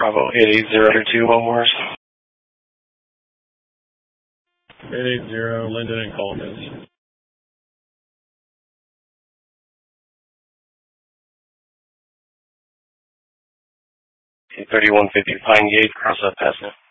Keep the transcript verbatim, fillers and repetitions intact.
Bravo eight eight zero two, one more. eight eight zero, Linden and Coleman. thirty-one fifty Pine Gate, cross up Passnet.